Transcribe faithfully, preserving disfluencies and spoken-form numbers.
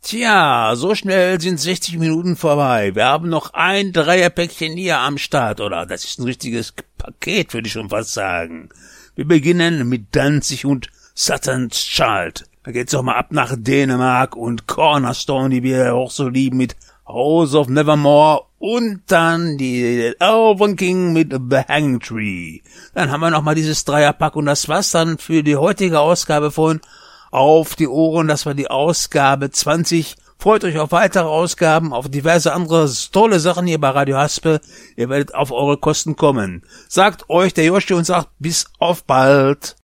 Tja, so schnell sind sechzig Minuten vorbei. Wir haben noch ein Dreierpäckchen hier am Start, oder? Das ist ein richtiges Paket, würde ich schon fast sagen. Wir beginnen mit Danzig und Saturn's Child. Da geht's doch mal ab nach Dänemark und Cornerstone, die wir auch so lieben, mit House of Nevermore und dann die Elven King mit The Hanging Tree. Dann haben wir noch mal dieses Dreierpack und das war's dann für die heutige Ausgabe von Auf die Ohren. Das war die Ausgabe zwanzig. Freut euch auf weitere Ausgaben, auf diverse andere tolle Sachen hier bei Radio Haspel. Ihr werdet auf eure Kosten kommen. Sagt euch der Joshi und sagt bis auf bald.